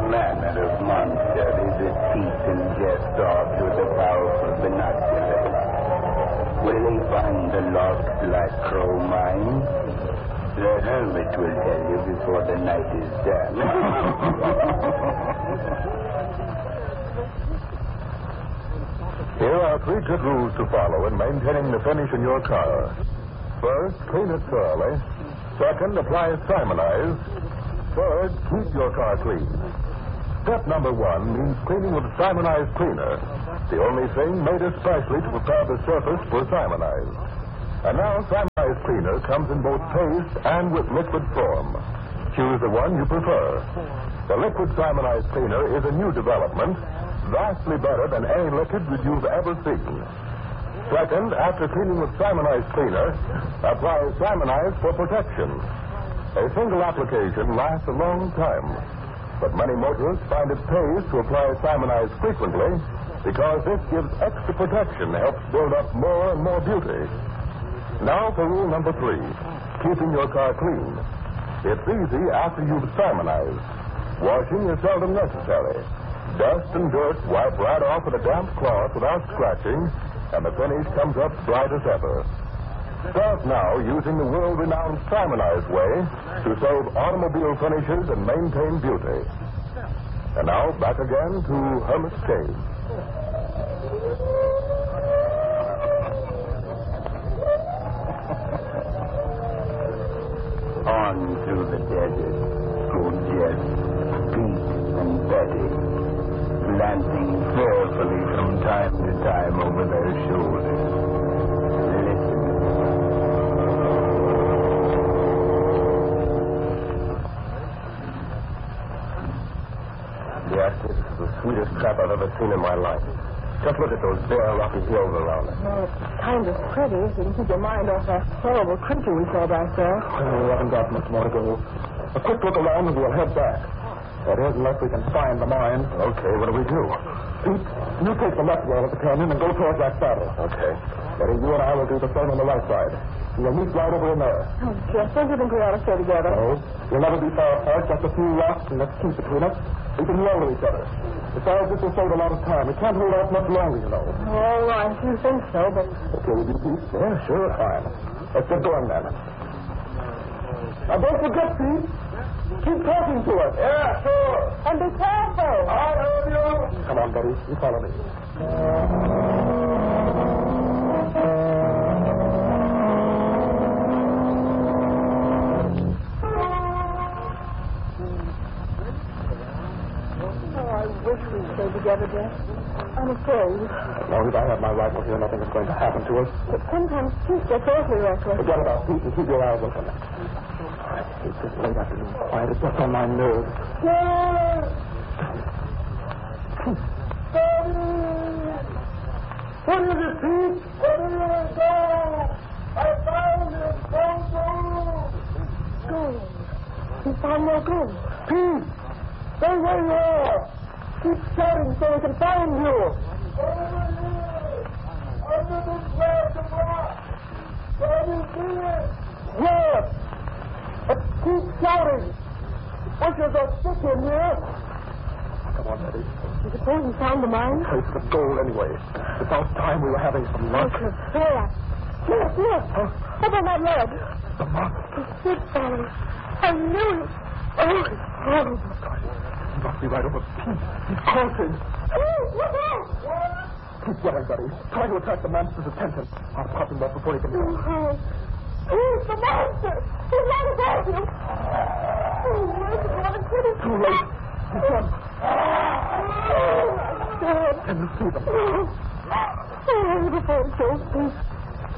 manner of monster is a teeth and just off with a powerful binoculars. Will they find the lost Black Crow mine? The hermit will tell you before the night is done. Here are 3 good rules to follow in maintaining the finish in your car. First, clean it thoroughly. Second, apply Simonize. Third, keep your car clean. Step number 1 means cleaning with Simonize cleaner, the only thing made especially to prepare the surface for Simonize. And now Simonize cleaner comes in both paste and with liquid form. Choose the one you prefer. The liquid Simonize cleaner is a new development, vastly better than any liquid you've ever seen. Second, after cleaning with Simonize cleaner, apply Simonize for protection. A single application lasts a long time, but many motorists find it pays to apply Simonize frequently because this gives extra protection, helps build up more and more beauty. Now for rule number 3, keeping your car clean. It's easy after you've Simonized. Washing is seldom necessary. Dust and dirt wipe right off with a damp cloth without scratching, and the finish comes up bright as ever. Start now using the world-renowned Simonized way to save automobile finishes and maintain beauty. And now back again to Hermit's Cave. On through the desert go Jess, Pete, and Betty, glancing fearfully from time to time over their shoulders. Listen. Yes, this is the sweetest crap I've ever seen in my life. Just look at those bare rocky hills around it. Well, it's kind of pretty if you can keep your mind off that horrible creature we saw back there. We haven't got much more to go. A quick look around and we'll head back. That is, unless we can find the mine. Okay, what do we do? Pete, you take the left wall of the canyon and go towards that saddle. Okay. Betty, you and I will do the same on the right side. We'll meet right over in there. Oh, Jeff, don't you think we ought to stay together? No. We'll never be far apart, just a few rocks and let's keep between us. We can roll each other. Besides, this will save a lot of time. We can't hold out much longer, you know. All right, you think so, but... Okay with you, Pete? Yeah, sure, fine. Let's get going then. Now, don't forget, Pete. Keep talking to us. Yeah, sure. And be careful. I heard you. Come on, Betty. You follow me. I wish we'd stay together, Jeff. I'm afraid. As long as I have my rifle here, nothing is going to happen to us. But sometimes Pete gets awfully reckless. Forget about Pete and keep your eyes open. I hate this late afternoon quiet. It's just on my nerves. What is it, Pete? Where do you go? I found it. Don't move. Gold. You found more gold. Pete, stay where you are. Keep shouting so we can find you. Over here. Under this ledge of rock. Can you see it? Yes. But keep shouting. Bushes are thick in here. Come on, Betty. You suppose we found the mine? Place the gold anyway. It's about time we were having some luck. There. Look, look. Up on that ledge. The monster. The big fellow. I knew it. Oh, it's horrible. He must be right over Pete. He's crouching. Look out! Keep yelling, Betty. Try to attract the monster's attention. I'll pop him up before he can go. He's the monster! He's right above you! Oh, merciful, I'm kidding. Too late. He's gone. Oh, Can you see them? oh, before it shows me.